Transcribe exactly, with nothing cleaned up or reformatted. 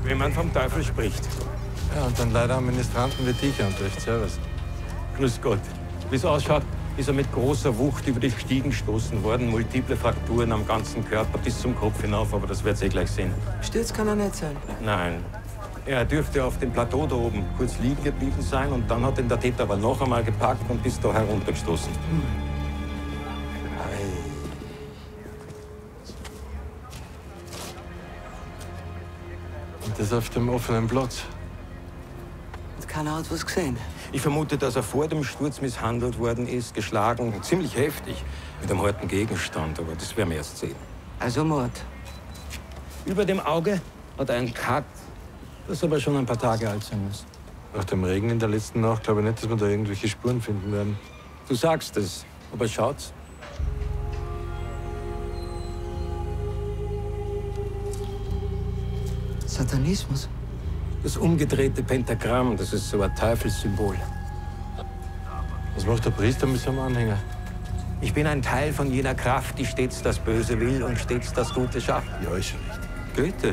Wenn man vom Teufel spricht. Ja, und dann leider am Ministranten wie dich und recht. Servus. Grüß Gott. Wie es ausschaut, ist er mit großer Wucht über die Stiegen gestoßen worden. Multiple Frakturen am ganzen Körper bis zum Kopf hinauf, aber das werdet ihr eh gleich sehen. Stürz kann er nicht sein. Nein. Er dürfte auf dem Plateau da oben kurz liegen geblieben sein und dann hat ihn der Täter aber noch einmal gepackt und bis da heruntergestoßen. Hm. Und das auf dem offenen Platz. Und keiner hat was gesehen. Ich vermute, dass er vor dem Sturz misshandelt worden ist, geschlagen, ziemlich heftig, mit einem harten Gegenstand, aber das werden wir erst sehen. Also Mord. Über dem Auge hat er einen Cut, das aber schon ein paar Tage alt sein muss. Nach dem Regen in der letzten Nacht glaube ich nicht, dass wir da irgendwelche Spuren finden werden. Du sagst es, aber schaut's. Satanismus? Das umgedrehte Pentagramm, das ist so ein Teufelssymbol. Was macht der Priester mit seinem Anhänger? Ich bin ein Teil von jener Kraft, die stets das Böse will und stets das Gute schafft. Ja, ist schon richtig. Goethe.